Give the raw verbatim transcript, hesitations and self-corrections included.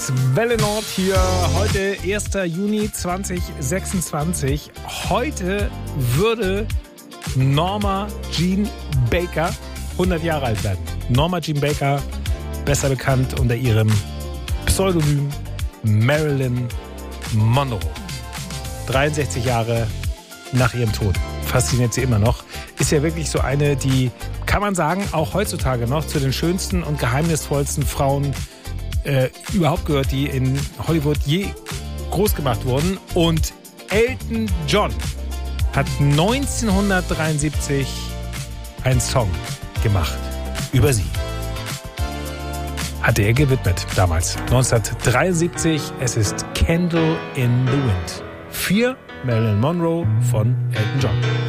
Welle Nord hier. Heute erster Juni zweitausendsechsundzwanzig. Heute würde Norma Jean Baker hundert Jahre alt werden. Norma Jean Baker, besser bekannt unter ihrem Pseudonym Marilyn Monroe. dreiundsechzig Jahre nach ihrem Tod. Fasziniert sie immer noch. Ist ja wirklich so eine, die, kann man sagen, auch heutzutage noch zu den schönsten und geheimnisvollsten Frauen äh, überhaupt gehört, die in Hollywood je groß gemacht wurden. Und Elton John hat neunzehnhundertdreiundsiebzig einen Song gemacht über sie. Hat er gewidmet damals. neunzehnhundertdreiundsiebzig. Es ist Candle in the Wind. Für Marilyn Monroe von Elton John.